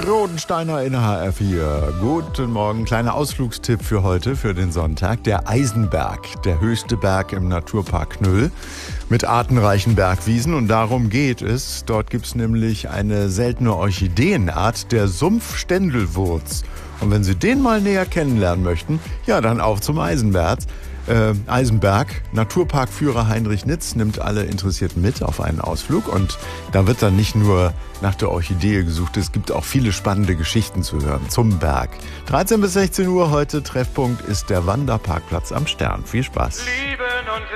Rodensteiner in HR4. Guten Morgen. Kleiner Ausflugstipp für heute, für den Sonntag. Der Eisenberg, der höchste Berg im Naturpark Knüll mit artenreichen Bergwiesen. Und darum geht es. Dort gibt es nämlich eine seltene Orchideenart, der Sumpfständelwurz. Und wenn Sie den mal näher kennenlernen möchten, ja, dann auf zum Eisenberg. Naturparkführer Heinrich Nitz nimmt alle Interessierten mit auf einen Ausflug und da wird dann nicht nur nach der Orchidee gesucht, es gibt auch viele spannende Geschichten zu hören zum Berg. 13 bis 16 Uhr heute, Treffpunkt ist der Wanderparkplatz am Stern. Viel Spaß.